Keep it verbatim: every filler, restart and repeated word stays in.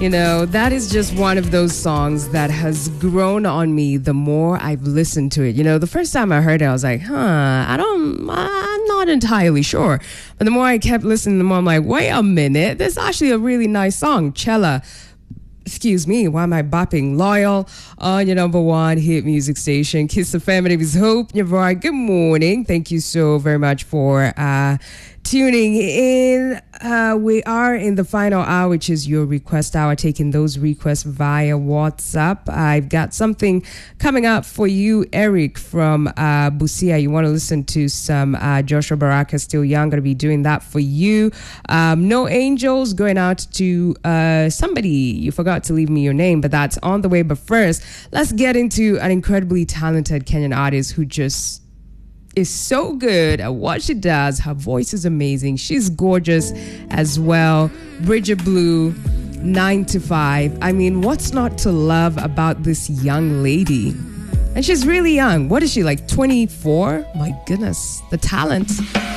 You know, that is just one of those songs that has grown on me the more I've listened to it. You know, the first time I heard it, I was like, huh, I don't, I'm not entirely sure. But the more I kept listening, the more I'm like, wait a minute, this is actually a really nice song. Cella. Excuse me, why am I bopping? Loyal on your number one hit music station, Kiss F M. My name is Hope Nyavara. Good morning. Thank you so very much for uh, tuning in. Uh, we are in the final hour, which is your request hour, taking those requests via WhatsApp. I've got something coming up for you, Eric from uh, Busia. You want to listen to some uh, Joshua Baraka, Still Young. Going to be doing that for you. Um, no Angels going out to uh, somebody. You forgot to leave me your name, but that's on the way. But first, let's get into an incredibly talented Kenyan artist who just is so good at what she does. Her voice is amazing. She's gorgeous as well. Bridget Blue, nine to five. I mean, what's not to love about this young lady? And she's really young. What is she, like twenty-four? My goodness, the talent.